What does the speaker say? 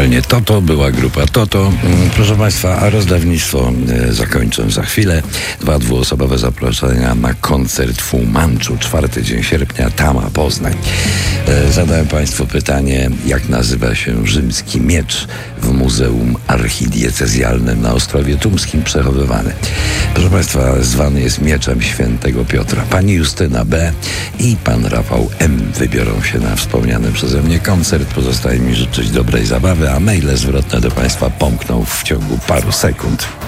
Generalnie Toto, była grupa Toto. Proszę Państwa, a rozdawnictwo zakończę za chwilę. 2 dwuosobowe zaproszenia na koncert w Umanczu, 4 dzień sierpnia, Tama, Poznań. Zadałem Państwu pytanie, jak nazywa się rzymski miecz w Muzeum Archidiecezjalnym na Ostrowie Tumskim przechowywany. Proszę Państwa, zwany jest mieczem świętego Piotra. Pani Justyna B. i pan Rafał M. wybiorą się na wspomniany przeze mnie koncert. Pozostaje mi życzyć dobrej zabawy, a maile zwrotne do Państwa pomkną w ciągu paru sekund.